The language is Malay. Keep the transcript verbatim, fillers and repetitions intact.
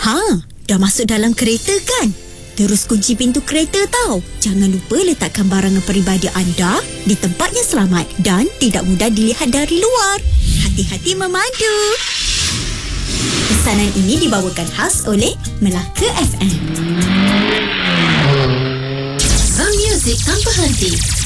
Ha, dah masuk dalam kereta kan? Terus kunci pintu kereta tau. Jangan lupa letakkan barangan peribadi anda di tempat yang selamat dan tidak mudah dilihat dari luar. Hati-hati memandu. Pesanan ini dibawakan khas oleh Melaka F M. Music tanpa henti.